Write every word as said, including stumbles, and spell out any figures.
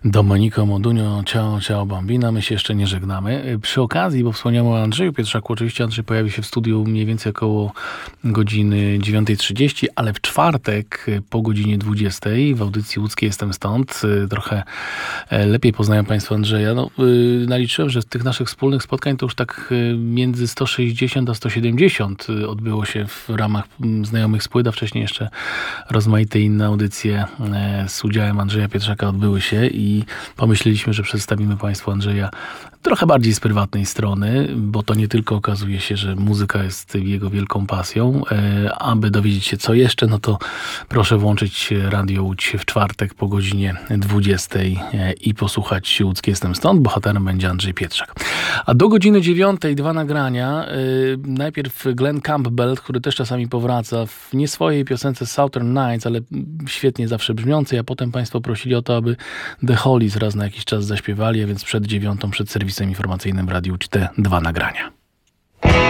Domenico Modugno, ciao, ciao bambina, my się jeszcze nie żegnamy. Przy okazji, bo wspomniałem o Andrzeju Pietrzaku, oczywiście Andrzej pojawi się w studiu mniej więcej około godziny dziewiąta trzydzieści, ale w czwartek po godzinie dwudziestej w audycji łódzkiej Jestem Stąd. Trochę lepiej poznają Państwo Andrzeja. No, naliczyłem, że z tych naszych wspólnych spotkań to już tak między sto sześćdziesiąt a sto siedemdziesiąt odbyło się w ramach znajomych z płyt, a wcześniej jeszcze rozmaite inne audycje z udziałem Andrzeja Pietrzaka odbyły się i pomyśleliśmy, że przedstawimy Państwu Andrzeja trochę bardziej z prywatnej strony, bo to nie tylko okazuje się, że muzyka jest jego wielką pasją. E, aby dowiedzieć się co jeszcze, no to proszę włączyć Radio Łódź w czwartek po godzinie dwudziestej e, i posłuchać Łódzkie Jestem Stąd. Bohaterem będzie Andrzej Pietrzak. A do godziny dziewiątej dwa nagrania. E, najpierw Glenn Campbell, który też czasami powraca w nie swojej piosence Southern Nights, ale świetnie zawsze brzmiącej, a potem Państwo prosili o to, aby The Hollies raz na jakiś czas zaśpiewali, a więc przed dziewiątą, przed serwisem informacyjnym Radiu Łódź te dwa nagrania.